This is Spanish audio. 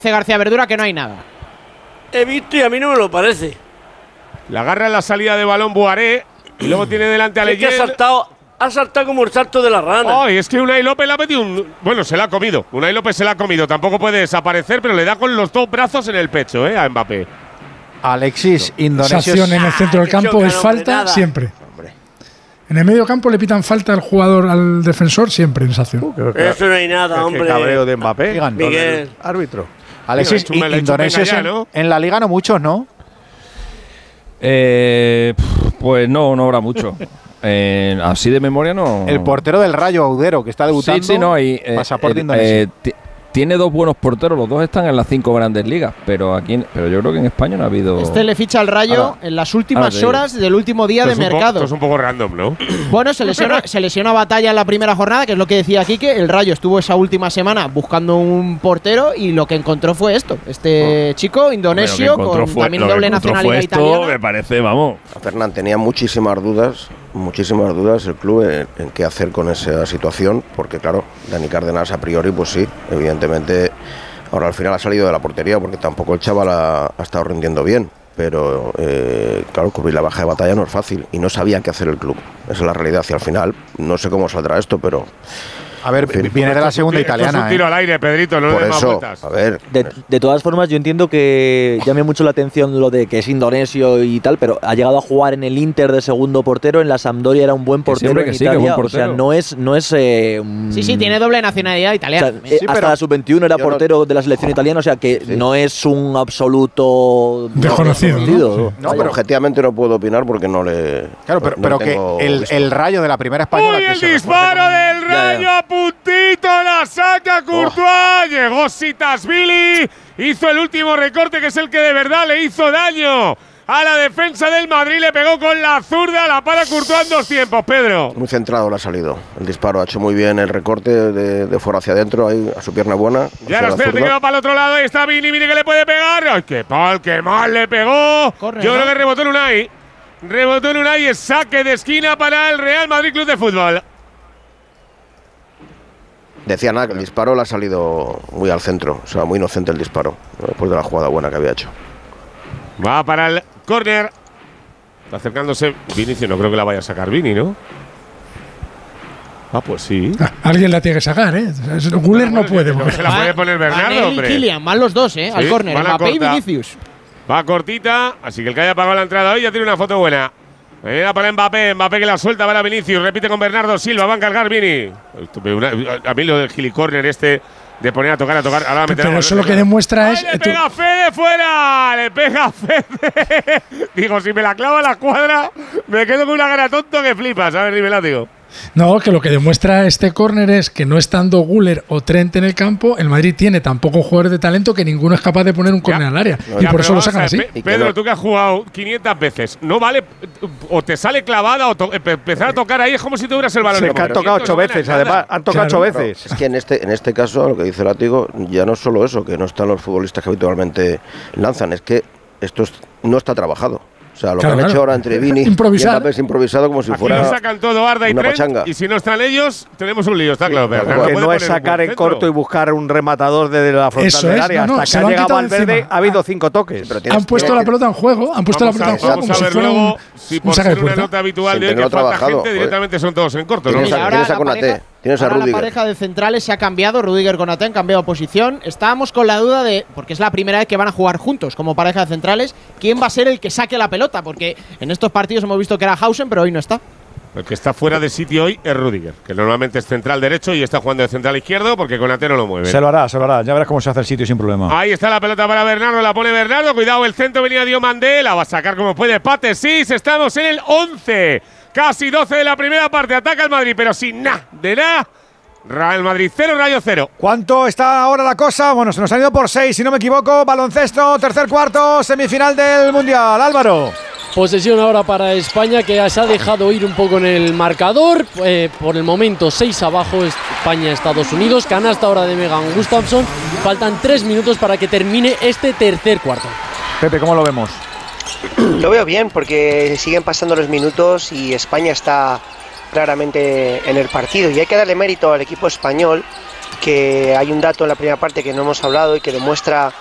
García Verdura que no hay nada. He visto y a mí no me lo parece. Le agarra en la salida de balón Boaré y luego tiene delante a Leyen. Ha saltado como el salto de la rana. Ay, es que Unai López le ha metido bueno, se la ha comido. Unai López se la ha comido. Tampoco puede desaparecer, pero le da con los dos brazos en el pecho, a Mbappé. Alexis, Indonesia. Esa acción en el centro del campo es falta siempre. En el medio campo le pitan falta al jugador, al defensor, siempre en esa acción. Eso no hay nada, hombre. Qué cabreo de Mbappé. Miguel. Árbitro. Alexis, Indonesia ya, ¿no? en la Liga no muchos, ¿no? Pues no habrá mucho. Así de memoria no. El portero del Rayo, Audero, que está debutando. Sí, no. Pasaporte Indonesia. Tiene dos buenos porteros, los dos están en las 5 grandes ligas, pero yo creo que en España no ha habido. Este le ficha al Rayo en las últimas horas del último día de mercado. Esto es un poco random, ¿no? Bueno, se lesiona Batalla en la primera jornada, que es lo que decía Quique. El Rayo estuvo esa última semana buscando un portero y lo que encontró fue esto. Este chico indonesio con también doble nacionalidad italiana. Me parece, vamos. Fernán tenía muchísimas dudas el club en qué hacer con esa situación, porque claro, Dani Cárdenas a priori, pues sí, evidentemente, ahora al final ha salido de la portería porque tampoco el chaval ha estado rindiendo bien, pero claro, cubrir la baja de Batalla no es fácil y no sabía qué hacer el club, esa es la realidad, y al final no sé cómo saldrá esto, pero… A ver, viene de la segunda italiana. Es un tiro al aire, Pedrito, no le des más vueltas. A ver. De todas formas, yo entiendo que llame mucho la atención lo de que es indonesio y tal, pero ha llegado a jugar en el Inter de segundo portero, en la Sampdoria era un buen portero en Italia. O sea, no es Sí, tiene doble nacionalidad italiana. O sea, hasta la sub-21 era portero de la selección italiana, o sea que no es un absoluto desconocido. No, pero objetivamente no puedo opinar porque no le… Claro, pero que el Rayo de la primera española… ¡Uy, el disparo del Rayo! Puntito, la saca Courtois, llegó Sitasvili, hizo el último recorte que es el que de verdad le hizo daño a la defensa del Madrid, le pegó con la zurda, la para Courtois en 2 tiempos, Pedro. Muy centrado le ha salido, el disparo ha hecho muy bien el recorte de fuera hacia adentro, ahí a su pierna buena. Y ahora espérate que va para el otro lado, ahí está Vini, mire que le puede pegar, ¡ay, qué mal le pegó! Yo creo que rebotó en Unai, es saque de esquina para el Real Madrid Club de Fútbol. Decía nada, que el disparo le ha salido muy al centro, o sea, muy inocente el disparo, después de la jugada buena que había hecho. Va para el córner. Está acercándose Vinicius, no creo que la vaya a sacar Vini, ¿no? Pues sí. Alguien la tiene que sacar, ¿eh? Güler no puede. No se la puede poner Bernardo, hombre. y Kylian, van los dos, al córner, Mbappé y Vinicius. Va cortita, así que el que haya pagado la entrada hoy ya tiene una foto buena. Venga para Mbappé que la suelta para Vinicius, repite con Bernardo Silva, va a encargar Vini. A mí lo del gilicorner de poner a tocar, ahora pero eso lo que demuestra es… ¡Le pega Fede fuera! ¡Le pega Fede! Digo, si me la clava a la cuadra, me quedo con una cara tonto que flipas. A ver, dímela, tío. No, que lo que demuestra este córner es que no estando Güler o Trent en el campo, el Madrid tiene tan pocos jugadores de talento que ninguno es capaz de poner un córner al área. Y por eso lo sacan así. Pedro, tú que has jugado 500 veces, no vale, o te sale clavada o empezar a tocar ahí es como si tuvieras el balón. Se que han tocado 8 veces, además, han tocado 8 veces. Es que en este caso, lo que dice Látigo, ya no es solo eso, que no están los futbolistas que habitualmente lanzan, es que esto no está trabajado. O sea, lo que han hecho ahora entre Vini y Mbappé es improvisado como si fuera… Aquí lo sacan todo Arda y Trent, pachanga. Y si no están ellos, tenemos un lío, está claro. Pero que no es sacar en corto y buscar un rematador desde la frontal del área. Hasta que ha llegado al verde ha habido 5 toques. Han puesto la pelota en juego, Vamos a ver luego si por ser una nota habitual de que falta gente, directamente son todos en corto. Tienes a Konaté, tienes a Rudiger. La pareja de centrales se ha cambiado, Rudiger con Konaté han cambiado posición. Estábamos con la duda de, porque es la primera vez que van a jugar juntos como pareja de centrales, quién va a ser el que saque la pelota, porque en estos partidos hemos visto que era Hausen, pero hoy no está. El que está fuera de sitio hoy es Rudiger, que normalmente es central derecho y está jugando de central izquierdo porque Konaté no lo mueve. Se lo hará, ya verás cómo se hace el sitio sin problema. Ahí está la pelota para Bernardo, la pone Bernardo, cuidado, el centro venía Diomandé, la va a sacar como puede Pate, sí, estamos en el 11, casi 12 de la primera parte, ataca el Madrid, pero sin nada, de nada. Real Madrid 0, Rayo 0. ¿Cuánto está ahora la cosa? Bueno, se nos ha ido por 6, si no me equivoco. Baloncesto, tercer cuarto, semifinal del Mundial. Álvaro. Posesión ahora para España, que se ha dejado ir un poco en el marcador. Por el momento 6 abajo España-Estados Unidos. Canasta ahora de Megan Gustafsson. Faltan 3 minutos para que termine este tercer cuarto. Pepe, ¿cómo lo vemos? Lo veo bien porque siguen pasando los minutos y España está claramente en el partido. Y hay que darle mérito al equipo español que hay un dato en la primera parte que no hemos hablado y que demuestra